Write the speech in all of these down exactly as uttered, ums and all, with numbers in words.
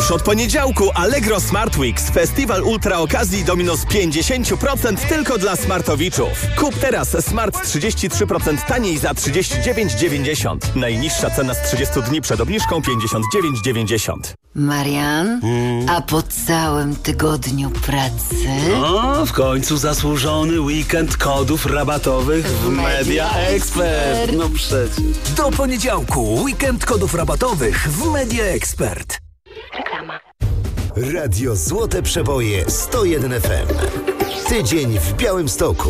Już od poniedziałku Allegro Smart Weeks. Festiwal ultra okazji do minus pięćdziesiąt procent tylko dla smartowiczów. Kup teraz Smart trzydzieści trzy procent taniej za trzydzieści dziewięć dziewięćdziesiąt. Najniższa cena z trzydziestu dni przed obniżką pięćdziesiąt dziewięć dziewięćdziesiąt. Marian, mm. a po całym tygodniu pracy? No, w końcu zasłużony weekend kodów rabatowych w Media Expert. No przecież. Do poniedziałku weekend kodów rabatowych w Media Expert. Reklama. Radio Złote Przeboje sto jeden F M. Tydzień w Białymstoku.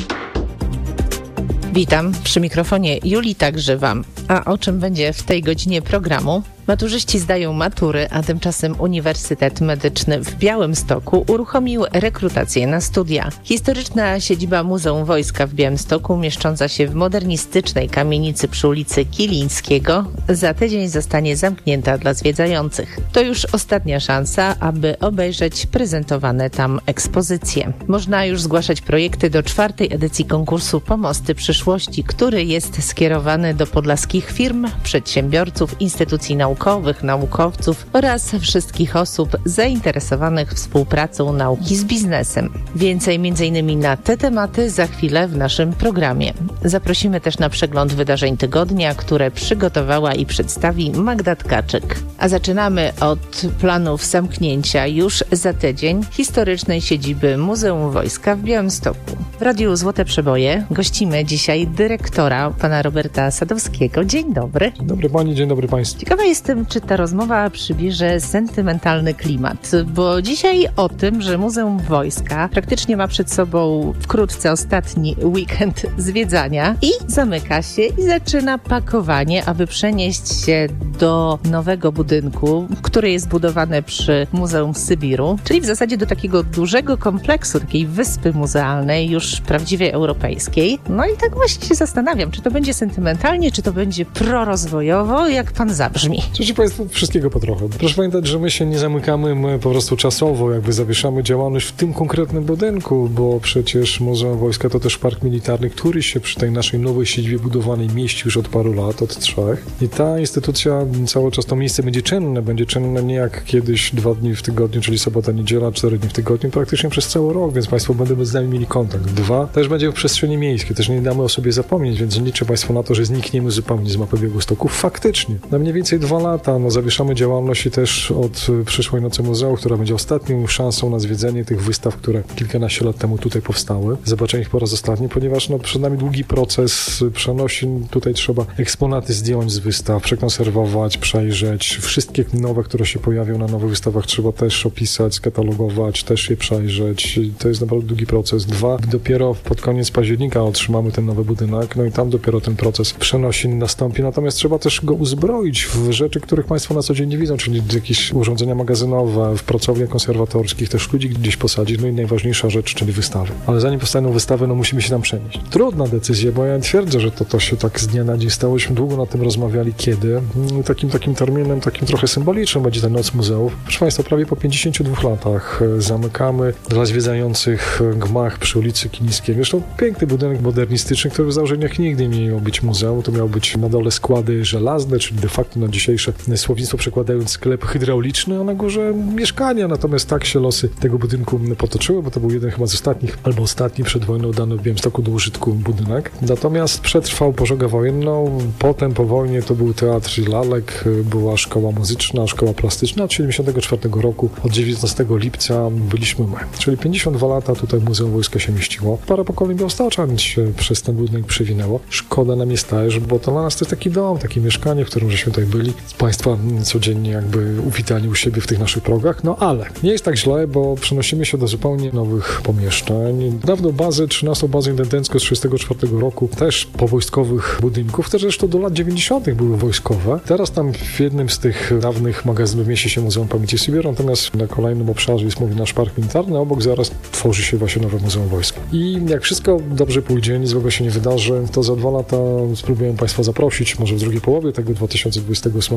Witam przy mikrofonie Julita Grzywam. A o czym będzie w tej godzinie programu? Maturzyści zdają matury, a tymczasem Uniwersytet Medyczny w Białymstoku uruchomił rekrutację na studia. Historyczna siedziba Muzeum Wojska w Białymstoku, mieszcząca się w modernistycznej kamienicy przy ulicy Kilińskiego, za tydzień zostanie zamknięta dla zwiedzających. To już ostatnia szansa, aby obejrzeć prezentowane tam ekspozycje. Można już zgłaszać projekty do czwartej edycji konkursu Pomosty Przyszłości, który jest skierowany do podlaskich firm, przedsiębiorców, instytucji naukowych, naukowców oraz wszystkich osób zainteresowanych współpracą nauki z biznesem. Więcej m.in. na te tematy za chwilę w naszym programie. Zaprosimy też na przegląd wydarzeń tygodnia, które przygotowała i przedstawi Magda Tkaczyk. A zaczynamy od planów zamknięcia już za tydzień historycznej siedziby Muzeum Wojska w Białymstoku. W Radiu Złote Przeboje gościmy dzisiaj dyrektora, pana Roberta Sadowskiego. Dzień dobry. Dzień dobry pani, dzień dobry państwu. Ciekawa jestem, czy ta rozmowa przybierze sentymentalny klimat, bo dzisiaj o tym, że Muzeum Wojska praktycznie ma przed sobą wkrótce ostatni weekend zwiedzania i zamyka się i zaczyna pakowanie, aby przenieść się do nowego budynku, który jest budowany przy Muzeum Sybiru, czyli w zasadzie do takiego dużego kompleksu, takiej wyspy muzealnej, już prawdziwie europejskiej. No i tak właśnie się zastanawiam, czy to będzie sentymentalnie, czy to będzie prorozwojowo, jak pan zabrzmi. Cześć państwu, wszystkiego po trochę. Proszę pamiętać, że my się nie zamykamy, my po prostu czasowo jakby zawieszamy działalność w tym konkretnym budynku, bo przecież Muzeum Wojska to też park militarny, który się przy tej naszej nowej siedzibie budowanej mieści już od paru lat, od trzech. I ta instytucja cały czas to miejsce będzie czynne, będzie czynne nie jak kiedyś dwa dni w tygodniu, czyli sobota, niedziela, cztery dni w tygodniu, praktycznie przez cały rok, więc państwo będą z nami mieli kontakt. Dwa, też będzie w przestrzeni miejskiej, też nie damy o sobie zapomnieć, więc nie liczę państwo na to, że znikniemy zupełnie z mapy Białegostoku. Faktycznie, na mniej więcej dwa lata no, zawieszamy działalność i też od przyszłej Nocy Muzeum, która będzie ostatnią szansą na zwiedzenie tych wystaw, które kilkanaście lat temu tutaj powstały. Zobaczenie ich po raz ostatni, ponieważ no, przed nami długi proces przenosin. Tutaj trzeba eksponaty zdjąć z wystaw, przekonserwować, przejrzeć. Wszystkie nowe, które się pojawią na nowych wystawach, trzeba też opisać, skatalogować, też je przejrzeć. To jest naprawdę długi proces. Dwa, dopiero pod koniec października otrzymamy ten nowy budynek, no i tam dopiero ten proces przenosin nastąpi. Natomiast trzeba też go uzbroić w rzeczy, których państwo na co dzień nie widzą, czyli jakieś urządzenia magazynowe, w pracowniach konserwatorskich, też ludzi gdzieś posadzić, no i najważniejsza rzecz, czyli wystawy. Ale zanim powstaną wystawy, no musimy się tam przenieść. Trudna decyzja, bo ja twierdzę, że to, to się tak z dnia na dzień stałośmy. Długo na tym rozmawiali, kiedy. Takim takim terminem, takim trochę symbolicznym będzie ta Noc Muzeów. Proszę państwa, prawie po pięćdziesięciu dwóch latach zamykamy dla zwiedzających gmach przy ulicy Kilińskiego. Zresztą piękny budynek modernistyczny, który w założeniach nigdy nie miał być muzeum. To miał być na dole składy żelazne, czyli de facto na dzisiejsze słownictwo przekładając sklep hydrauliczny, a na górze mieszkania. Natomiast tak się losy tego budynku potoczyły, bo to był jeden chyba z ostatnich, albo ostatni przed wojną dany w Białymstoku do użytku budynek. Natomiast przetrwał pożogę wojenną. Potem po wojnie to był teatr i lalek, była szkoła muzyczna, szkoła plastyczna. Od siedemdziesiątego czwartego roku, od dziewiętnastego lipca byliśmy my. Czyli pięćdziesiąt dwa lata tutaj Muzeum Wojska się mieściło. Parę pokoleń białostoczan się przez ten budynek przewinęło. Szkoda nam jest też, bo to dla nas to jest taki dom, takie mieszkanie, w którym żeśmy tutaj byli. Państwa codziennie jakby uwitali u siebie w tych naszych progach. No ale nie jest tak źle, bo przenosimy się do zupełnie nowych pomieszczeń. Dawno bazy, trzynastą bazę intendencką z trzydziestego czwartego roku, też powojskowych budynków, też zresztą do lat dziewięćdziesiątych były wojskowe. Teraz tam w jednym z tych dawnych magazynów mieści się Muzeum Pamięci Sybiru, natomiast na kolejnym obszarze jest mówi nasz park militarny, a obok zaraz tworzy się właśnie nowe Muzeum Wojska. I jak wszystko dobrze pójdzie, nic złego się nie wydarzy, to za dwa lata spróbuję państwa zaprosić, może w drugiej połowie tego dwa tysiące dwudziestego ósmego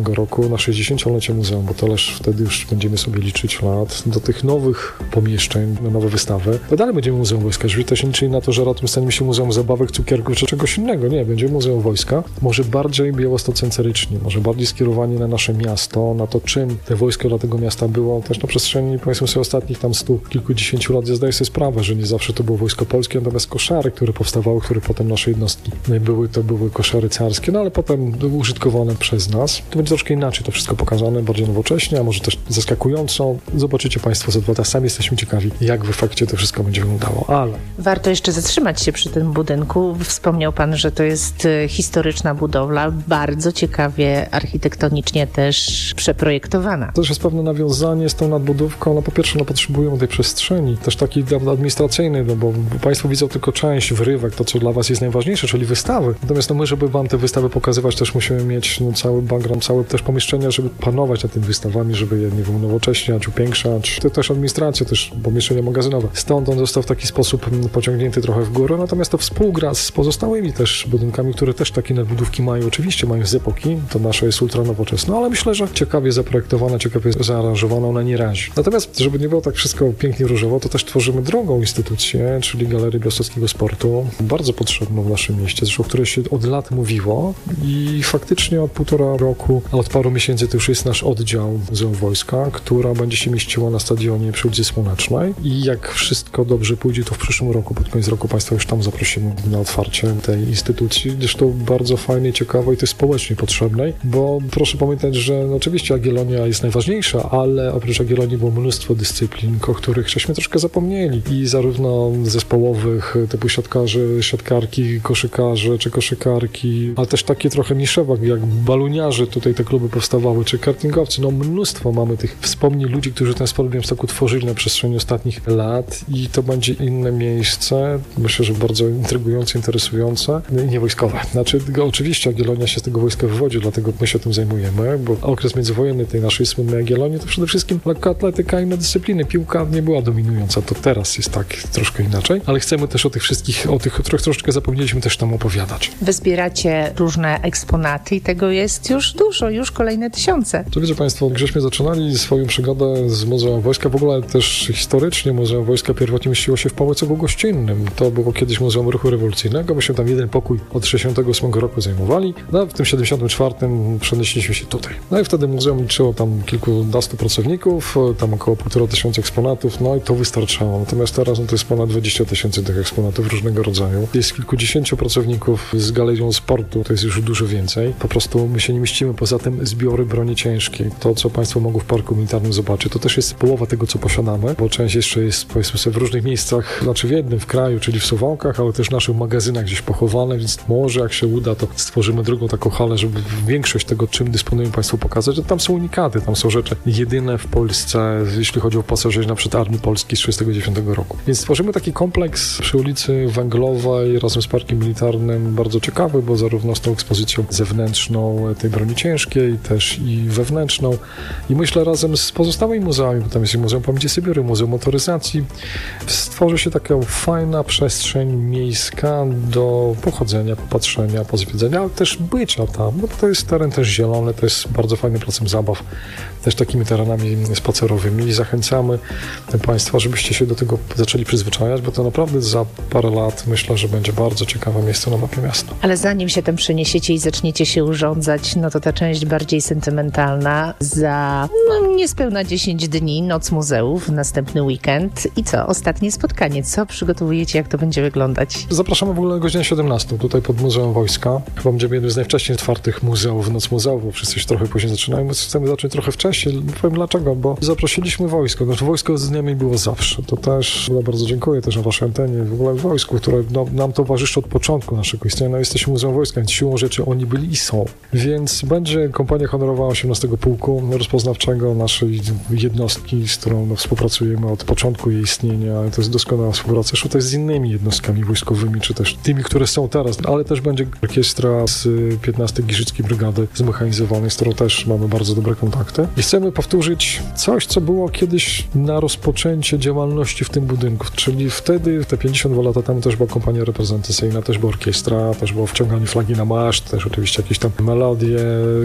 ósmego roku na sześćdziesięciolecie muzeum, bo to też wtedy już będziemy sobie liczyć lat, do tych nowych pomieszczeń, na nowe wystawy, to dalej będzie Muzeum Wojska. Jeżeli to się liczy na to, że ratum staniemy się Muzeum Zabawek, Cukierków czy czegoś innego. Nie, będzie Muzeum Wojska. Może bardziej białostocentrycznie, może bardziej skierowani na nasze miasto, na to, czym te wojsko dla tego miasta było. Też na przestrzeni, powiedzmy sobie, ostatnich tam stu kilkudziesięciu lat ja zdaję sobie sprawę, że nie zawsze to było wojsko polskie, natomiast koszary, które powstawały, które potem nasze jednostki były, to były koszary carskie, no ale potem były użytkowane przez nas. To będzie troszkę inaczej to wszystko pokazane, bardziej nowocześnie, a może też zaskakująco. Zobaczycie Państwo za dwa lata. Sami jesteśmy ciekawi, jak w fakcie to wszystko będzie wyglądało, ale... Warto jeszcze zatrzymać się przy tym budynku. Wspomniał Pan, że to jest historyczna budowla, bardzo ciekawie architektonicznie też przeprojektowana. To też jest pewne nawiązanie z tą nadbudówką. No po pierwsze, no potrzebujemy tej przestrzeni, też takiej administracyjnej, no bo Państwo widzą tylko część, wyrywek, to co dla Was jest najważniejsze, czyli wystawy. Natomiast no my, żeby Wam te wystawy pokazywać, też musimy mieć no, cały background, całe też pomieszczenia, żeby panować nad tymi wystawami, żeby je, nie wiem, unowocześniać, upiększać. To też administracja, też pomieszczenia magazynowe. Stąd on został w taki sposób pociągnięty trochę w górę, natomiast to współgra z pozostałymi też budynkami, które też takie nadbudówki mają. Oczywiście mają z epoki, to nasze jest ultra nowoczesne, ale myślę, że ciekawie zaprojektowana, ciekawie zaaranżowana, ona nie razi. Natomiast, żeby nie było tak wszystko pięknie różowo, to też tworzymy drugą instytucję, czyli Galerię Białostockiego Sportu, bardzo potrzebną w naszym mieście, zresztą o której się od lat mówiło i faktycznie od półtora roku, a od paru miesięcy to już jest nasz oddział Muzeum Wojska, która będzie się mieściła na stadionie przy ulicy Słonecznej i jak wszystko dobrze pójdzie, to w przyszłym roku, pod koniec roku Państwa już tam zaprosimy na otwarcie tej instytucji, zresztą bardzo fajnej, ciekawej i też społecznie potrzebnej, bo proszę pamiętać, że no oczywiście Jagiellonia jest najważniejsza, ale oprócz Jagiellonii było mnóstwo dyscyplin, o których żeśmy troszkę zapomnieli i zarówno zespołowych, typu siatkarzy, siatkarki, koszykarze czy koszykarki, ale też takie trochę niszowe, jak baluniarze, tutaj te kluby powstawały, czy kartingowcy, no mnóstwo mamy tych wspomnień ludzi, którzy ten sport w Białymstoku tworzyli na przestrzeni ostatnich lat i to będzie inne miejsce, myślę, że bardzo intrygujące, interesujące i niewojskowe. Znaczy, oczywiście Jagiellonia się z tego wojska wywodzi, dlatego my się tym zajmujemy, bo okres międzywojenny tej naszej słynnej Jagiellonii to przede wszystkim lekkoatletyka i inne dyscypliny. Piłka nie była dominująca, to teraz jest tak troszkę inaczej, ale chcemy też o tych wszystkich, o tych, o których troszeczkę zapomnieliśmy, też tam opowiadać. Wy zbieracie różne eksponaty i tego jest już dużo, już kolejne tysiące. To wiecie Państwo, żeśmy zaczynali swoją przygodę z Muzeum Wojska, w ogóle też historycznie Muzeum Wojska pierwotnie mieściło się w Pałacu Gościnnym. To było kiedyś Muzeum Ruchu Rewolucyjnego, myśmy tam jeden pokój od sześćdziesiątego ósmego roku zajmowali, no w tym siedemdziesiątym czwartym przenieśliśmy się tutaj. No i wtedy muzeum liczyło tam kilkunastu pracowników, tam około półtora tysiąca eksponatów, no i to wystarczało. Natomiast teraz no, to jest ponad dwadzieścia tysięcy tych eksponatów różnego rodzaju. Jest kilkudziesięciu pracowników z Galerią Sportu, to jest już dużo więcej. Po prostu my się nie mieścimy, poza tym zbiory broni ciężkiej. To, co Państwo mogą w Parku Militarnym zobaczyć, to też jest połowa tego, co posiadamy, bo część jeszcze jest, powiedzmy sobie, w różnych miejscach, znaczy w jednym w kraju, czyli w Suwałkach, ale też w naszych magazynach gdzieś pochowane, więc może jak się uda, to stworzymy drugą taką halę, żeby większość tego, czym dysponują Państwu pokazać, że tam są unikaty, tam są rzeczy jedyne w Polsce, jeśli chodzi o pasażerzy na przykład Armii Polskiej z tysiąc dziewięćset trzydziestego dziewiątego roku. Więc stworzymy taki kompleks przy ulicy Węglowej razem z Parkiem Militarnym, bardzo ciekawy, bo zarówno z tą ekspozycją zewnętrzną tej broni ciężkiej, też i wewnętrzną i myślę razem z pozostałymi muzeami, bo tam jest Muzeum Pamięci Syberii, Muzeum Motoryzacji, stworzy się taka fajna przestrzeń miejska do pochodzenia, popatrzenia, pozwiedzenia, ale też bycia tam, bo to jest teren też zielony, to jest bardzo fajnym placem zabaw, też takimi terenami spacerowymi i zachęcamy Państwa, żebyście się do tego zaczęli przyzwyczajać, bo to naprawdę za parę lat myślę, że będzie bardzo ciekawe miejsce na mapie miasta. Ale zanim się tam przeniesiecie i zaczniecie się urządzać, no to ta część bardziej sentymentalna za no, niespełna dziesięć dni, Noc Muzeów, następny weekend i co? Ostatnie spotkanie. Co przygotowujecie? Jak to będzie wyglądać? Zapraszamy w ogóle o godzinie siedemnastej tutaj pod Muzeum Wojska. Chyba będziemy jednym z najwcześniej otwartych muzeów, Noc Muzeów, bo wszyscy się trochę później zaczynają. My chcemy zacząć trochę wcześniej. Powiem dlaczego, bo zaprosiliśmy wojsko. Znaczy wojsko z nami było zawsze. To też bardzo dziękuję też na waszej antenie, w ogóle wojsku, które no, nam towarzyszy od początku naszego istnienia. No, jesteśmy Muzeum Wojska, więc siłą rzeczy oni byli i są. Więc będzie kompania honorowa osiemnastego Pułku Rozpoznawczego, naszej jednostki, z którą no, współpracujemy od początku jej istnienia. To jest doskonała współpraca, zresztą też z innymi jednostkami wojskowymi, czy też tymi, które są teraz, ale też będzie orkiestra z piętnastej Giżyckiej Brygady Zmechanizowanej, z którą też mamy bardzo dobre kontakty. I chcemy powtórzyć coś, co było kiedyś na rozpoczęcie działalności w tym budynku, czyli wtedy, te pięćdziesiąt dwa lata temu też była kompania reprezentacyjna, też była orkiestra, też było wciąganie flagi na maszt, też oczywiście jakieś tam melodie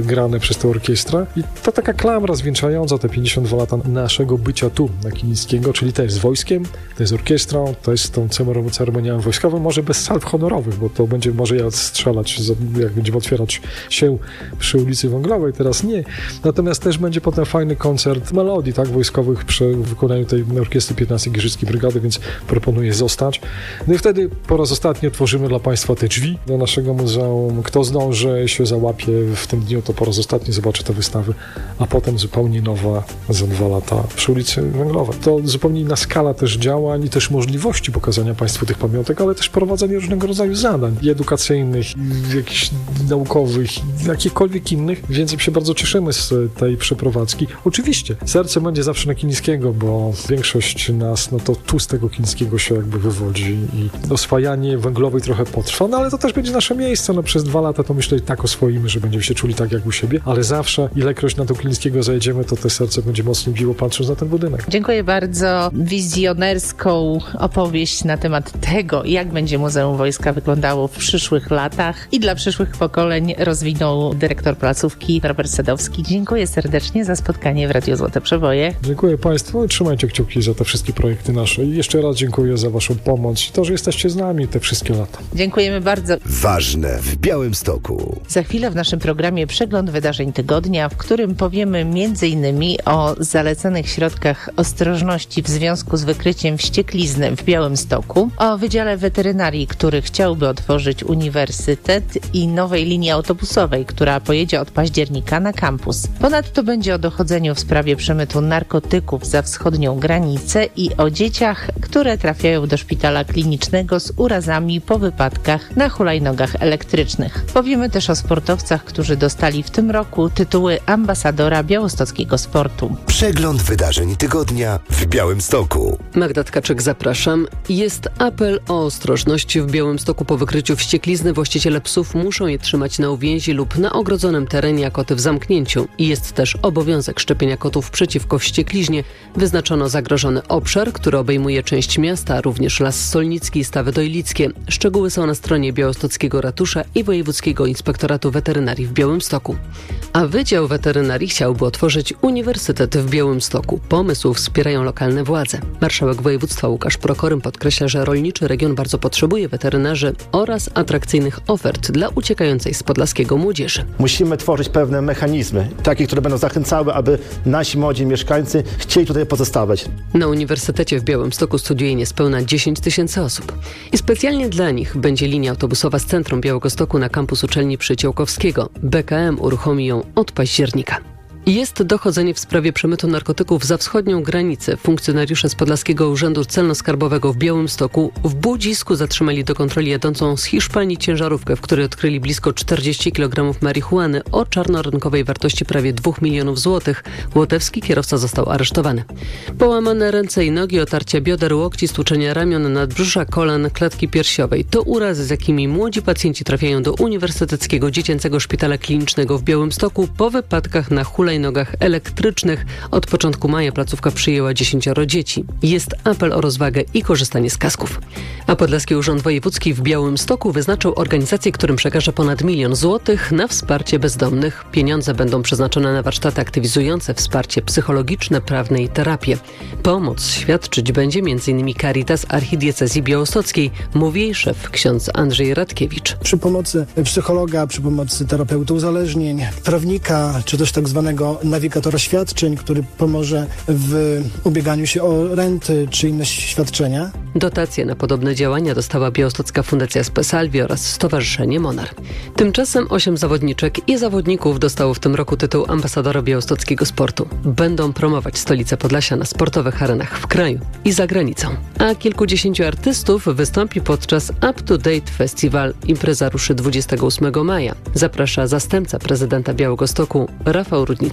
grane przez tę orkiestrę i to taka klamra zwieńczająca te pięćdziesiąt dwa lata naszego bycia tu, na Kilińskiego, czyli to jest wojskiem, to jest orkiestrą, to jest tą ceremonią wojskową, może bez salw honorowych, bo to będzie może ja strzelać, jak będziemy otwierać się przy ulicy Węglowej, teraz nie. Natomiast też będzie potem fajny koncert melodii, tak, wojskowych przy wykonaniu tej orkiestry piętnastej Giżyckiej Brygady, więc proponuję zostać. No i wtedy po raz ostatni otworzymy dla Państwa te drzwi do naszego muzeum. Kto zdąży się załapie w tym dniu, to po raz ostatni zobaczy te wystawy, a potem zupełnie nowa za dwa lata przy ulicy Węglowej. To zupełnie inna skala też działań i też możliwości pokazania Państwu tych pamiątek, ale też prowadzenie różnego rodzaju zadań i edukacyjnych, i jakichś naukowych, jakichkolwiek innych, więc się bardzo cieszymy z tej przeprowadzki. Oczywiście serce będzie zawsze na Kilińskiego, bo większość nas, no to tu z tego Kilińskiego się jakby wywodzi i oswajanie Węglowej trochę potrwa, no ale to też będzie nasze miejsce, no przez dwa lata to myślę i tak oswoimy, że będziemy się czuli tak jak u siebie, ale zawsze ilekroć na to Kilińskiego zajedziemy, to te serce będzie mocno biło patrząc na ten budynek. Dziękuję bardzo. Wizjonerską opowieść na temat tego, jak będzie Muzeum Wojska wyglądało w przyszłych latach i dla przyszłych pokoleń rozwinął dyrektor placówki Robert Sadowski. Dziękuję serdecznie za spotkanie w Radiu Złote Przeboje. Dziękuję Państwu i trzymajcie kciuki za te wszystkie projekty nasze. I jeszcze raz dziękuję za Waszą pomoc i to, że jesteście z nami te wszystkie lata. Dziękujemy bardzo. Ważne w Białymstoku. Za chwilę w naszym programie przegląd wydarzeń tygodnia, w którym powiemy między innymi o zalecanych środkach ostrożności w związku z wykryciem wścieklizny w Białymstoku, o Wydziale Weterynarii, który chciałby otworzyć uniwersytet i nowej linii autobusowej, która pojedzie od października na kampus. Ponadto będzie o dochodzeniu w sprawie przemytu narkotyków za wschodnią granicę i o dzieciach, które trafiają do szpitala klinicznego z urazami po wypadkach na hulajnogach elektrycznych. Powiemy też o sportowcach, którzy dostali w tym roku tytuły ambasadora białostockiego sportu. Przegląd wydarzeń tygodnia w Białymstoku. Magda Tkaczyk, zapraszam. Jest apel o ostrożność w Białymstoku po wykryciu wścieklizny. Właściciele psów muszą je trzymać na uwięzi lub na ogrodzonym terenie, a koty w zamknięciu. I jest też obowiązek szczepienia kotów przeciwko wściekliźnie. Wyznaczono zagrożony obszar, który obejmuje część miasta, a również Las Solnicki i Stawy Dojlickie. Szczegóły są na stronie Białostockiego Ratusza i Wojewódzkiego Inspektoratu Weterynarii w Białymstoku. A Wydział Weterynarii chciałby otworzyć uniwersytet w Białymstoku. Pomysł wspierają lokalne władze. Marszałek województwa Łukasz Prokorym podkreśla, że rolniczy region bardzo potrzebuje weterynarzy oraz atrakcyjnych ofert dla uciekającej z podlaskiego młodzieży. Musimy tworzyć pewne mechanizmy, takie, które będą zachęcały, aby nasi młodzi mieszkańcy chcieli tutaj pozostawać. Na Uniwersytecie w Białymstoku studiuje niespełna dziesięć tysięcy osób. I specjalnie dla nich będzie linia autobusowa z centrum Białegostoku na kampus uczelni Przyciałkowskiego. B K M uruchomi ją od października. Jest dochodzenie w sprawie przemytu narkotyków za wschodnią granicę. Funkcjonariusze z Podlaskiego Urzędu Celno-Skarbowego w Białymstoku w Budzisku zatrzymali do kontroli jadącą z Hiszpanii ciężarówkę, w której odkryli blisko czterdzieści kilogramów marihuany o czarnorynkowej wartości prawie dwóch milionów złotych. Łotewski kierowca został aresztowany. Połamane ręce i nogi, otarcia bioder, łokci, stłuczenia ramion, nadbrzusza, kolan, klatki piersiowej. To urazy, z jakimi młodzi pacjenci trafiają do Uniwersyteckiego Dziecięcego Szpitala Klinicznego w Białymstoku po wypadkach na hulajnogach nogach elektrycznych. Od początku maja placówka przyjęła dziesięcioro dzieci. Jest apel o rozwagę i korzystanie z kasków. A Podlaski Urząd Wojewódzki w Białymstoku wyznaczył organizacje, którym przekaże ponad milion złotych na wsparcie bezdomnych. Pieniądze będą przeznaczone na warsztaty aktywizujące, wsparcie psychologiczne, prawne i terapię. Pomoc świadczyć będzie m.in. Caritas Archidiecezji Białostockiej, mówi jej szef ksiądz Andrzej Radkiewicz. Przy pomocy psychologa, przy pomocy terapeuty uzależnień, prawnika, czy też tak zwanego nawigatora świadczeń, który pomoże w ubieganiu się o renty czy inne świadczenia. Dotacje na podobne działania dostała Białostocka Fundacja Spesalvi oraz Stowarzyszenie Monar. Tymczasem osiem zawodniczek i zawodników dostało w tym roku tytuł ambasadora białostockiego sportu. Będą promować stolicę Podlasia na sportowych arenach w kraju i za granicą. A kilkudziesięciu artystów wystąpi podczas Up to Date Festival. Impreza ruszy dwudziestego ósmego maja. Zaprasza zastępca prezydenta Białegostoku Rafał Rudnicki.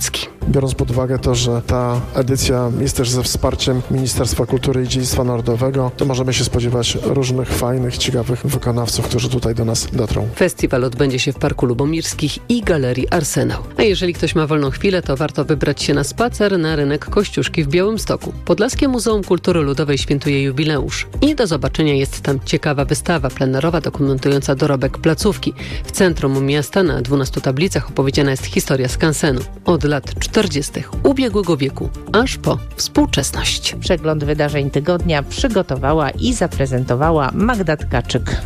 biorąc pod uwagę to, że ta edycja jest też ze wsparciem Ministerstwa Kultury i Dziedzictwa Narodowego, to możemy się spodziewać różnych fajnych, ciekawych wykonawców, którzy tutaj do nas dotrą. Festiwal odbędzie się w Parku Lubomirskich i Galerii Arsenał. A jeżeli ktoś ma wolną chwilę, to warto wybrać się na spacer na rynek Kościuszki w Białymstoku. Podlaskie Muzeum Kultury Ludowej świętuje jubileusz i do zobaczenia jest tam ciekawa wystawa plenerowa dokumentująca dorobek placówki. W centrum miasta na dwunastu tablicach opowiedziana jest historia skansenu od lat czterdziestych ubiegłego wieku aż po współczesność. Przegląd wydarzeń tygodnia przygotowała i zaprezentowała Magda Tkaczyk.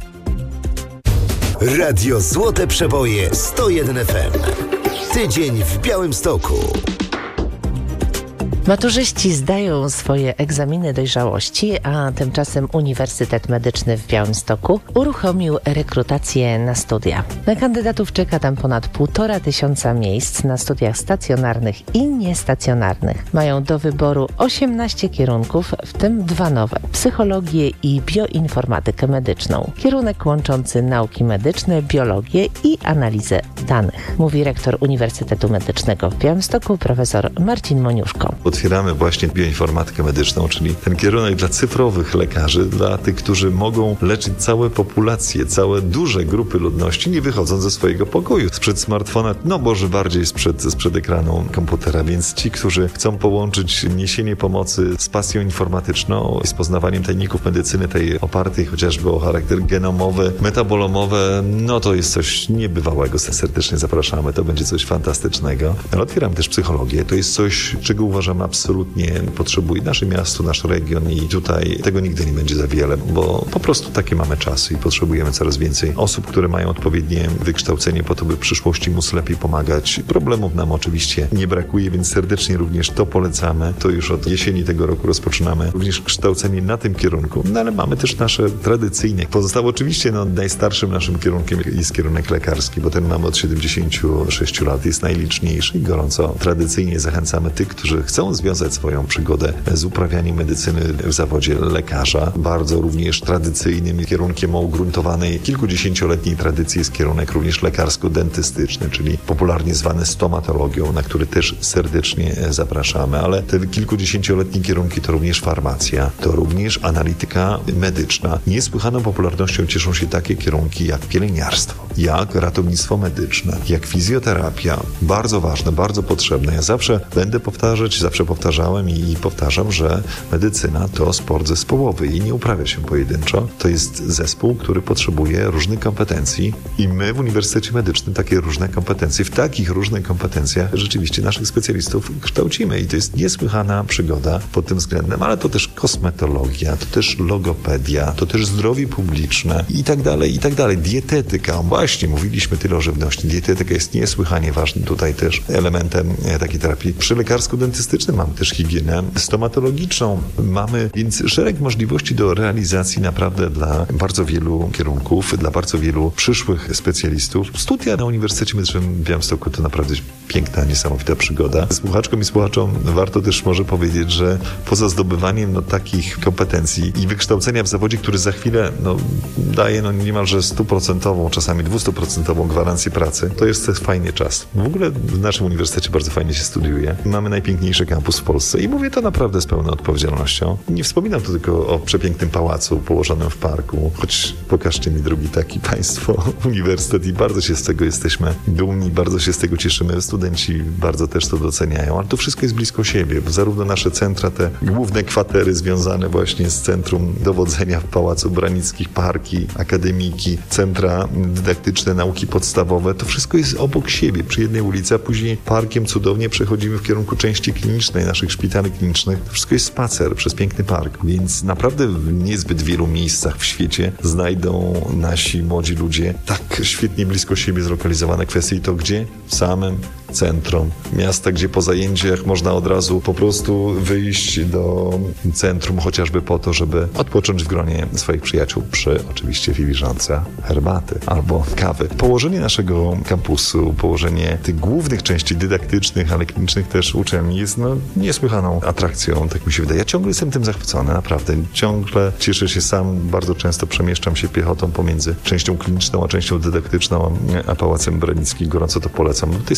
Radio Złote Przeboje sto jeden F M. Tydzień w Białymstoku. Maturzyści zdają swoje egzaminy dojrzałości, a tymczasem Uniwersytet Medyczny w Białymstoku uruchomił rekrutację na studia. Na kandydatów czeka tam ponad półtora tysiąca miejsc na studiach stacjonarnych i niestacjonarnych. Mają do wyboru osiemnaście kierunków, w tym dwa nowe: psychologię i bioinformatykę medyczną. Kierunek łączący nauki medyczne, biologię i analizę danych, mówi rektor Uniwersytetu Medycznego w Białymstoku profesor Marcin Moniuszko. Otwieramy właśnie bioinformatykę medyczną, czyli ten kierunek dla cyfrowych lekarzy, dla tych, którzy mogą leczyć całe populacje, całe duże grupy ludności, nie wychodząc ze swojego pokoju, sprzed smartfona, no może bardziej sprzed, sprzed ekranu komputera. Więc ci, którzy chcą połączyć niesienie pomocy z pasją informatyczną i z poznawaniem tajników medycyny, tej opartej chociażby o charakter genomowy, metabolomowy, no to jest coś niebywałego. Serdecznie zapraszamy, to będzie coś fantastycznego. Ale otwieram też psychologię, to jest coś, czego uważamy absolutnie potrzebuje nasze miasto, nasz region i tutaj tego nigdy nie będzie za wiele, bo po prostu takie mamy czasy i potrzebujemy coraz więcej osób, które mają odpowiednie wykształcenie po to, by w przyszłości móc lepiej pomagać. Problemów nam oczywiście nie brakuje, więc serdecznie również to polecamy. To już od jesieni tego roku rozpoczynamy również kształcenie na tym kierunku, no ale mamy też nasze tradycyjne. Pozostało oczywiście no, najstarszym naszym kierunkiem jest kierunek lekarski, bo ten mamy od siedemdziesięciu sześciu lat, jest najliczniejszy i gorąco tradycyjnie zachęcamy tych, którzy chcą związać swoją przygodę z uprawianiem medycyny w zawodzie lekarza. Bardzo również tradycyjnym kierunkiem o ugruntowanej kilkudziesięcioletniej tradycji jest kierunek również lekarsko-dentystyczny, czyli popularnie zwany stomatologią, na który też serdecznie zapraszamy. Ale te kilkudziesięcioletnie kierunki to również farmacja, to również analityka medyczna. Niesłychaną popularnością cieszą się takie kierunki jak pielęgniarstwo, jak ratownictwo medyczne, jak fizjoterapia. Bardzo ważne, bardzo potrzebne. Ja zawsze będę powtarzać, zawsze powtarzałem i, i powtarzam, że medycyna to sport zespołowy i nie uprawia się pojedynczo. To jest zespół, który potrzebuje różnych kompetencji i my w Uniwersytecie Medycznym takie różne kompetencje, w takich różnych kompetencjach rzeczywiście naszych specjalistów kształcimy i to jest niesłychana przygoda pod tym względem, ale to też kosmetologia, to też logopedia, to też zdrowie publiczne i tak dalej, i tak dalej. Dietetyka, właśnie mówiliśmy tyle o żywności. Dietetyka jest niesłychanie ważnym tutaj też elementem takiej terapii. Przy lekarsko-dentystycznym mamy też higienę stomatologiczną. Mamy więc szereg możliwości do realizacji naprawdę dla bardzo wielu kierunków, dla bardzo wielu przyszłych specjalistów. Studia na Uniwersytecie Medycznym w Białymstoku to naprawdę piękna, niesamowita przygoda. Słuchaczkom i słuchaczom warto też może powiedzieć, że poza zdobywaniem no, takich kompetencji i wykształcenia w zawodzie, który za chwilę no, daje no, niemalże stuprocentową, czasami dwustuprocentową gwarancję pracy, to jest to fajny czas. W ogóle w naszym uniwersytecie bardzo fajnie się studiuje. Mamy najpiękniejszy kampus w Polsce i mówię to naprawdę z pełną odpowiedzialnością. Nie wspominam tu tylko o przepięknym pałacu położonym w parku, choć pokażcie mi drugi taki państwo uniwersytet i bardzo się z tego jesteśmy dumni, bardzo się z tego cieszymy. Studenci bardzo też to doceniają, ale to wszystko jest blisko siebie, bo zarówno nasze centra, te główne kwatery związane właśnie z centrum dowodzenia w Pałacu Branickich, parki, akademiki, centra dydaktyczne, nauki podstawowe, to wszystko jest obok siebie, przy jednej ulicy, a później parkiem cudownie przechodzimy w kierunku części klinicznej, naszych szpitali klinicznych. To wszystko jest spacer przez piękny park, więc naprawdę w niezbyt wielu miejscach w świecie znajdą nasi młodzi ludzie tak świetnie blisko siebie zlokalizowane kwestie i to gdzie? W samym centrum miasta, gdzie po zajęciach można od razu po prostu wyjść do centrum, chociażby po to, żeby odpocząć w gronie swoich przyjaciół przy oczywiście filiżance herbaty albo kawy. Położenie naszego kampusu, położenie tych głównych części dydaktycznych, ale klinicznych też uczelni jest no, niesłychaną atrakcją, tak mi się wydaje. Ja ciągle jestem tym zachwycony, naprawdę. Ciągle cieszę się sam, bardzo często przemieszczam się piechotą pomiędzy częścią kliniczną, a częścią dydaktyczną, a Pałacem Branickim. Gorąco to polecam. To jest piękny park.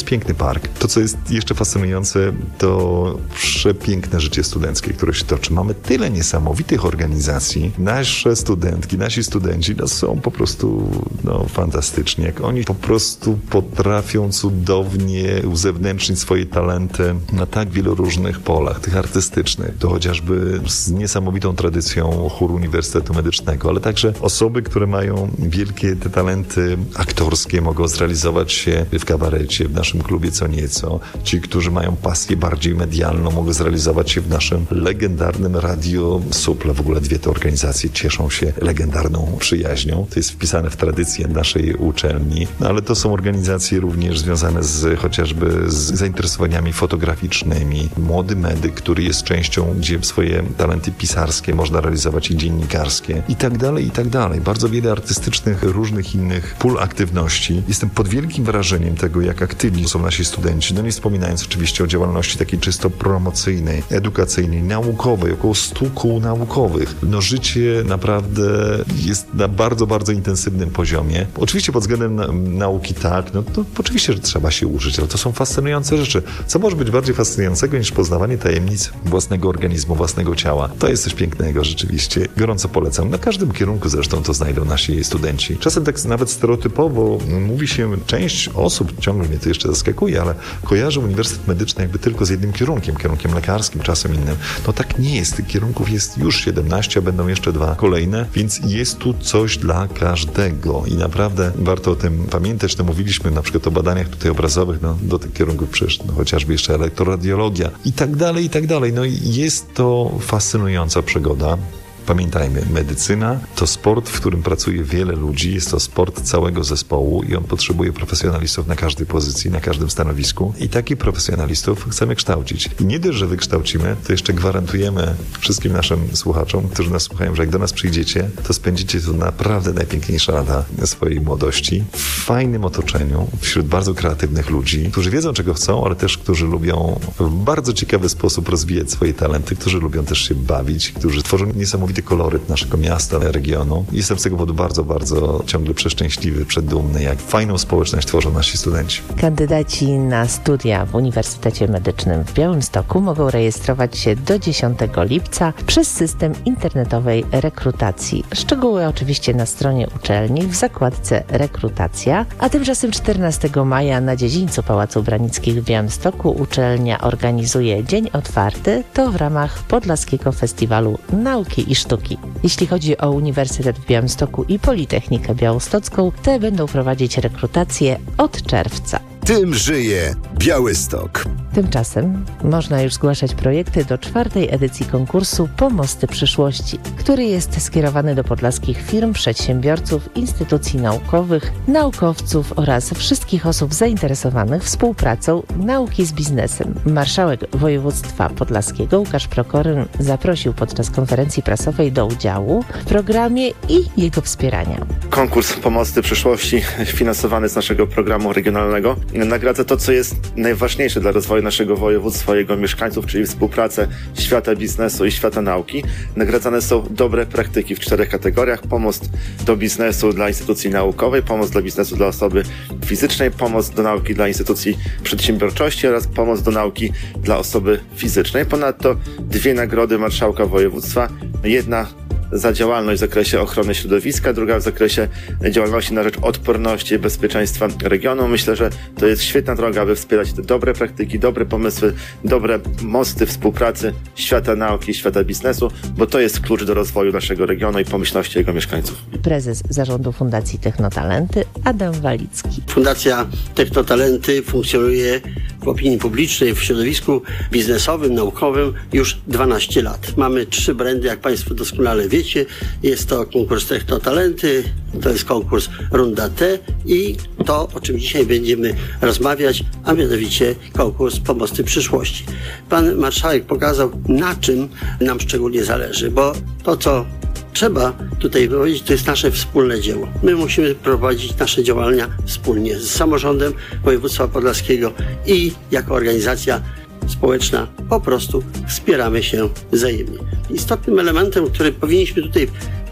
Fark. To, co jest jeszcze fascynujące, to przepiękne życie studenckie, które się toczy. Mamy tyle niesamowitych organizacji. Nasze studentki, nasi studenci no, są po prostu no, fantastyczni. Jak oni po prostu potrafią cudownie uzewnętrznić swoje talenty na tak wielu różnych polach, tych artystycznych. To chociażby z niesamowitą tradycją chóru Uniwersytetu Medycznego, ale także osoby, które mają wielkie te talenty aktorskie, mogą zrealizować się w kabarecie, w naszym klubie Co Nieco. Ci, którzy mają pasję bardziej medialną, mogą zrealizować się w naszym legendarnym Radio Supla. W ogóle dwie te organizacje cieszą się legendarną przyjaźnią. To jest wpisane w tradycję naszej uczelni, no, ale to są organizacje również związane z chociażby z zainteresowaniami fotograficznymi. Młody medyk, który jest częścią, gdzie swoje talenty pisarskie można realizować i dziennikarskie i tak dalej, i tak dalej. Bardzo wiele artystycznych, różnych innych pól aktywności. Jestem pod wielkim wrażeniem tego, jak aktywni są nasi studenci. No nie wspominając oczywiście o działalności takiej czysto promocyjnej, edukacyjnej, naukowej, około stu kół naukowych. No życie naprawdę jest na bardzo, bardzo intensywnym poziomie. Oczywiście pod względem na, nauki tak, no to oczywiście, że trzeba się uczyć, ale to są fascynujące rzeczy. Co może być bardziej fascynującego niż poznawanie tajemnic własnego organizmu, własnego ciała? To jest coś pięknego rzeczywiście. Gorąco polecam. Na każdym kierunku zresztą to znajdą nasi studenci. Czasem tak nawet stereotypowo mówi się, część osób, ciągle mnie to jeszcze zaskakuje, ale kojarzy Uniwersytet Medyczny jakby tylko z jednym kierunkiem, kierunkiem lekarskim, czasem innym. No tak nie jest. Tych kierunków jest już siedemnaście, a będą jeszcze dwa kolejne, więc jest tu coś dla każdego i naprawdę warto o tym pamiętać. No mówiliśmy na przykład o badaniach tutaj obrazowych, no do tych kierunków przecież no, chociażby jeszcze elektroradiologia i tak dalej, i tak dalej. No i jest to fascynująca przygoda. Pamiętajmy, medycyna to sport, w którym pracuje wiele ludzi, jest to sport całego zespołu i on potrzebuje profesjonalistów na każdej pozycji, na każdym stanowisku i takich profesjonalistów chcemy kształcić. I nie dość, że wykształcimy, to jeszcze gwarantujemy wszystkim naszym słuchaczom, którzy nas słuchają, że jak do nas przyjdziecie, to spędzicie tu naprawdę najpiękniejsze lata swojej młodości w fajnym otoczeniu, wśród bardzo kreatywnych ludzi, którzy wiedzą, czego chcą, ale też którzy lubią w bardzo ciekawy sposób rozwijać swoje talenty, którzy lubią też się bawić, którzy tworzą niesamowite koloryt naszego miasta, regionu. Jestem z tego powodu bardzo, bardzo ciągle przeszczęśliwy, przedumny, jak fajną społeczność tworzą nasi studenci. Kandydaci na studia w Uniwersytecie Medycznym w Białymstoku mogą rejestrować się do dziesiątego lipca przez system internetowej rekrutacji. Szczegóły oczywiście na stronie uczelni w zakładce rekrutacja, a tymczasem czternastego maja na dziedzińcu Pałacu Branickich w Białymstoku uczelnia organizuje Dzień Otwarty, to w ramach Podlaskiego Festiwalu Nauki i Sztuki. Jeśli chodzi o Uniwersytet w Białymstoku i Politechnikę Białostocką, te będą prowadzić rekrutację od czerwca. Tym żyje Białystok. Tymczasem można już zgłaszać projekty do czwartej edycji konkursu Pomosty Przyszłości, który jest skierowany do podlaskich firm, przedsiębiorców, instytucji naukowych, naukowców oraz wszystkich osób zainteresowanych współpracą nauki z biznesem. Marszałek województwa podlaskiego Łukasz Prokoryn zaprosił podczas konferencji prasowej do udziału w programie i jego wspierania. Konkurs Pomosty Przyszłości finansowany z naszego programu regionalnego nagradza to, co jest najważniejsze dla rozwoju naszego województwa, jego mieszkańców, czyli współpracę świata biznesu i świata nauki. Nagradzane są dobre praktyki w czterech kategoriach. Pomoc do biznesu dla instytucji naukowej, pomoc dla biznesu dla osoby fizycznej, pomoc do nauki dla instytucji przedsiębiorczości oraz pomoc do nauki dla osoby fizycznej. Ponadto dwie nagrody marszałka województwa. Jedna za działalność w zakresie ochrony środowiska, druga w zakresie działalności na rzecz odporności i bezpieczeństwa regionu. Myślę, że to jest świetna droga, aby wspierać te dobre praktyki, dobre pomysły, dobre mosty współpracy świata nauki i świata biznesu, bo to jest klucz do rozwoju naszego regionu i pomyślności jego mieszkańców. Prezes zarządu Fundacji Technotalenty Adam Walicki. Fundacja Technotalenty funkcjonuje w opinii publicznej, w środowisku biznesowym, naukowym już dwanaście lat. Mamy trzy brandy, jak Państwo doskonale wiecie. Jest to konkurs Technotalenty, to jest konkurs Runda T i to, o czym dzisiaj będziemy rozmawiać, a mianowicie konkurs Pomosty Przyszłości. Pan marszałek pokazał, na czym nam szczególnie zależy, bo to, co trzeba tutaj powiedzieć, to jest nasze wspólne dzieło. My musimy prowadzić nasze działania wspólnie z samorządem województwa podlaskiego i jako organizacja społeczna po prostu wspieramy się wzajemnie. Istotnym elementem, który powinniśmy tutaj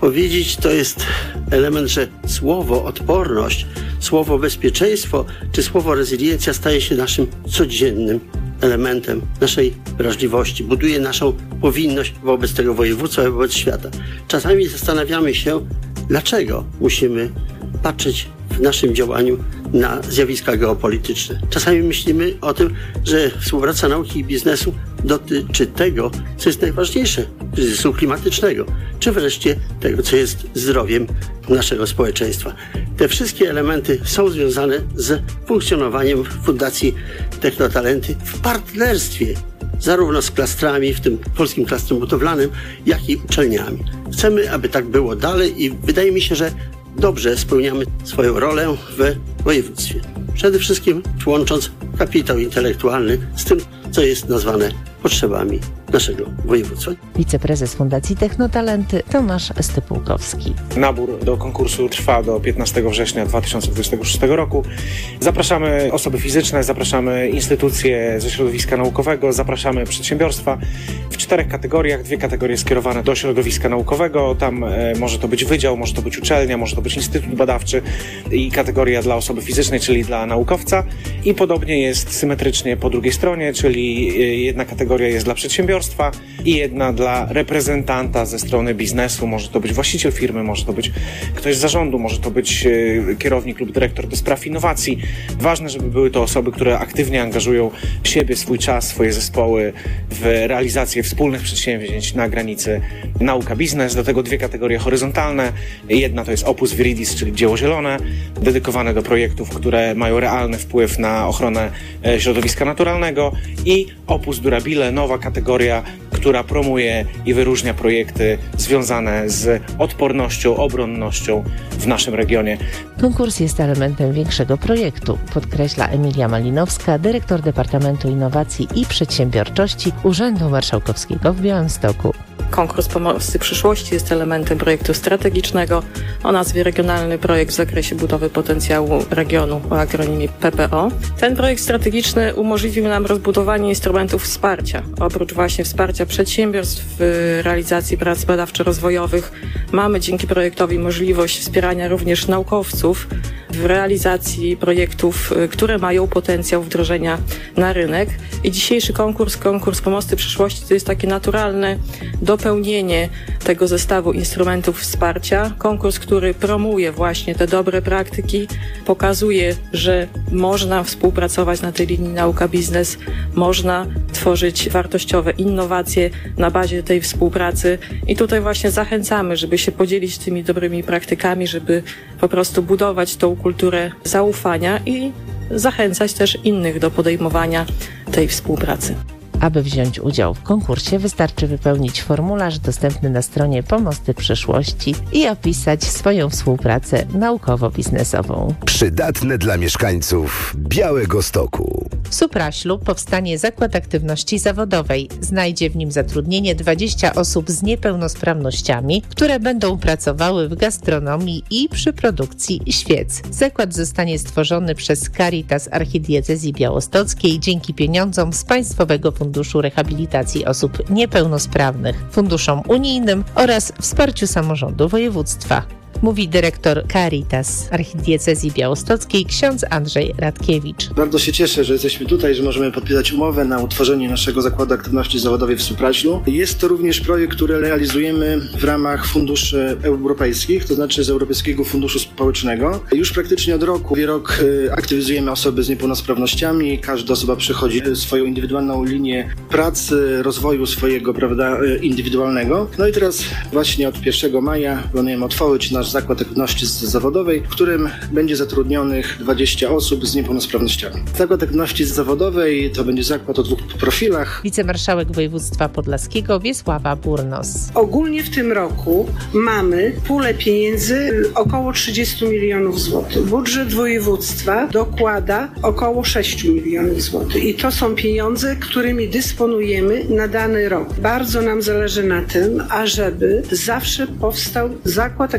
powiedzieć, to jest element, że słowo odporność, słowo bezpieczeństwo czy słowo rezyliencja staje się naszym codziennym elementem naszej wrażliwości, buduje naszą powinność wobec tego województwa, wobec świata. Czasami zastanawiamy się, dlaczego musimy patrzeć w naszym działaniu na zjawiska geopolityczne. Czasami myślimy o tym, że współpraca nauki i biznesu dotyczy tego, co jest najważniejsze, kryzysu klimatycznego, czy wreszcie tego, co jest zdrowiem naszego społeczeństwa. Te wszystkie elementy są związane z funkcjonowaniem Fundacji Technotalenty w partnerstwie zarówno z klastrami, w tym Polskim Klastrem Budowlanym, jak i uczelniami. Chcemy, aby tak było dalej i wydaje mi się, że dobrze spełniamy swoją rolę w województwie. Przede wszystkim łącząc kapitał intelektualny z tym, co jest nazwane potrzebami naszego województwa. Wiceprezes Fundacji Technotalenty Tomasz Stypułkowski. Nabór do konkursu trwa do piętnastego września dwa tysiące dwudziestego szóstego roku. Zapraszamy osoby fizyczne, zapraszamy instytucje ze środowiska naukowego, zapraszamy przedsiębiorstwa w czterech kategoriach. Dwie kategorie skierowane do środowiska naukowego. Tam e, może to być wydział, może to być uczelnia, może to być instytut badawczy i kategoria dla osoby fizycznej, czyli dla naukowca. I podobnie jest symetrycznie po drugiej stronie, czyli jedna kategoria jest dla przedsiębiorstwa i jedna dla reprezentanta ze strony biznesu. Może to być właściciel firmy, może to być ktoś z zarządu, może to być kierownik lub dyrektor do spraw innowacji. Ważne, żeby były to osoby, które aktywnie angażują siebie, swój czas, swoje zespoły w realizację wspólnych przedsięwzięć na granicy nauka-biznes. Do tego dwie kategorie horyzontalne. Jedna to jest Opus Viridis, czyli dzieło zielone, dedykowane do projektów, które mają realny wpływ na ochronę środowiska naturalnego, i Opus Durabile, nowa kategoria, która promuje i wyróżnia projekty związane z odpornością, obronnością w naszym regionie. Konkurs jest elementem większego projektu, podkreśla Emilia Malinowska, dyrektor Departamentu Innowacji i Przedsiębiorczości Urzędu Marszałkowskiego w Białymstoku. Konkurs Pomosty Przyszłości jest elementem projektu strategicznego o nazwie Regionalny Projekt w zakresie budowy potencjału regionu o akronimie P P O. Ten projekt strategiczny umożliwił nam rozbudowanie instrumentów wsparcia. Oprócz właśnie wsparcia przedsiębiorstw w realizacji prac badawczo-rozwojowych mamy dzięki projektowi możliwość wspierania również naukowców w realizacji projektów, które mają potencjał wdrożenia na rynek. I dzisiejszy konkurs, konkurs Pomosty Przyszłości, to jest takie naturalne dopełnienie tego zestawu instrumentów wsparcia. Konkurs, który promuje właśnie te dobre praktyki, pokazuje, że można współpracować na tej linii nauka-biznes, można tworzyć wartościowe innowacje na bazie tej współpracy i tutaj właśnie zachęcamy, żeby się podzielić tymi dobrymi praktykami, żeby po prostu budować tą kulturę zaufania i zachęcać też innych do podejmowania tej współpracy. Aby wziąć udział w konkursie, wystarczy wypełnić formularz dostępny na stronie Pomosty Przyszłości i opisać swoją współpracę naukowo-biznesową. Przydatne dla mieszkańców Białegostoku. W Supraślu powstanie Zakład Aktywności Zawodowej. Znajdzie w nim zatrudnienie dwadzieścia osób z niepełnosprawnościami, które będą pracowały w gastronomii i przy produkcji świec. Zakład zostanie stworzony przez Caritas Archidiecezji Białostockiej dzięki pieniądzom z Państwowego Funduszu Rehabilitacji Osób Niepełnosprawnych, funduszom unijnym oraz wsparciu samorządu województwa. Mówi dyrektor Caritas Archidiecezji Białostockiej ksiądz Andrzej Radkiewicz. Bardzo się cieszę, że jesteśmy tutaj, że możemy podpisać umowę na utworzenie naszego Zakładu Aktywności Zawodowej w Supraślu. Jest to również projekt, który realizujemy w ramach funduszy europejskich, to znaczy z Europejskiego Funduszu Społecznego. Już praktycznie od roku, rok aktywizujemy osoby z niepełnosprawnościami. Każda osoba przechodzi swoją indywidualną linię pracy, rozwoju swojego, prawda, indywidualnego. No i teraz właśnie od pierwszego maja planujemy otworzyć nasz Zakład Aktywności Zawodowej, w którym będzie zatrudnionych dwadzieścia osób z niepełnosprawnościami. Zakład Aktywności Zawodowej to będzie zakład o dwóch profilach. Wicemarszałek województwa podlaskiego Wiesława Burnos. Ogólnie w tym roku mamy pulę pieniędzy około trzydzieści milionów złotych. Budżet województwa dokłada około sześć milionów złotych. I to są pieniądze, którymi dysponujemy na dany rok. Bardzo nam zależy na tym, ażeby zawsze powstał Zakład Aktywizacji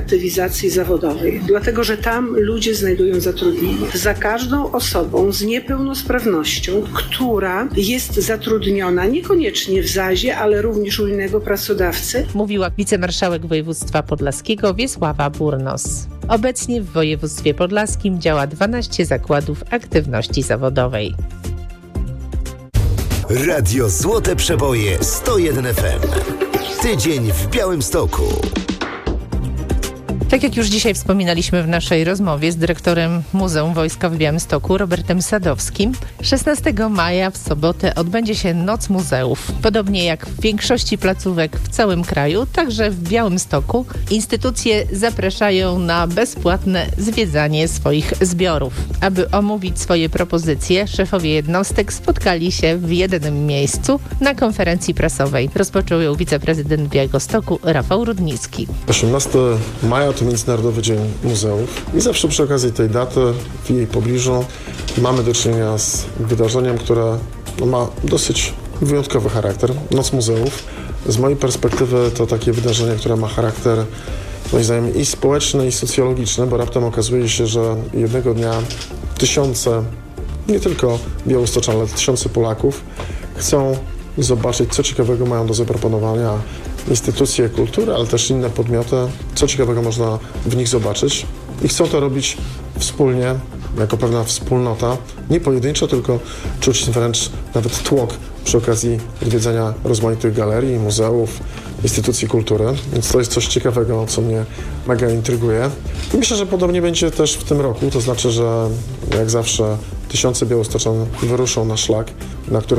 restrukturyzacji zawodowej, dlatego że tam ludzie znajdują zatrudnienie. Za każdą osobą z niepełnosprawnością, która jest zatrudniona niekoniecznie w zazie, ale również u innego pracodawcy. Mówiła wicemarszałek województwa podlaskiego Wiesława Burnos. Obecnie w województwie podlaskim działa dwanaście zakładów aktywności zawodowej. Radio Złote Przeboje sto jeden F M. Tydzień w Białymstoku. Tak jak już dzisiaj wspominaliśmy w naszej rozmowie z dyrektorem Muzeum Wojska w Białymstoku, Robertem Sadowskim, szesnastego maja w sobotę odbędzie się Noc Muzeów. Podobnie jak w większości placówek w całym kraju, także w Białymstoku instytucje zapraszają na bezpłatne zwiedzanie swoich zbiorów. Aby omówić swoje propozycje, szefowie jednostek spotkali się w jednym miejscu na konferencji prasowej. Rozpoczął ją wiceprezydent Białegostoku Rafał Rudnicki. osiemnastego maja to Międzynarodowy Dzień Muzeów i zawsze przy okazji tej daty w jej pobliżu mamy do czynienia z wydarzeniem, które no, ma dosyć wyjątkowy charakter. Noc Muzeów. Z mojej perspektywy to takie wydarzenie, które ma charakter moim zdaniem i społeczny, i socjologiczny, bo raptem okazuje się, że jednego dnia tysiące, nie tylko białostoczan, ale tysiące Polaków chcą zobaczyć, co ciekawego mają do zaproponowania instytucje kultury, ale też inne podmioty, co ciekawego można w nich zobaczyć i chcą to robić wspólnie, jako pewna wspólnota, nie pojedynczo, tylko czuć wręcz nawet tłok przy okazji odwiedzania rozmaitych galerii, muzeów, instytucji kultury, więc to jest coś ciekawego, co mnie mega intryguje. I myślę, że podobnie będzie też w tym roku, to znaczy, że jak zawsze tysiące białostoczan wyruszą na szlak, na którym